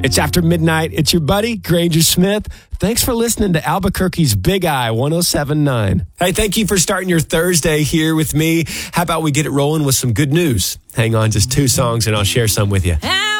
It's after midnight. It's your buddy, Granger Smith. Thanks for listening to Albuquerque's Big Eye 107.9. Hey, thank you for starting your Thursday here with me. How about we get it rolling with some good news? Hang on, just 2 songs and I'll share some with you.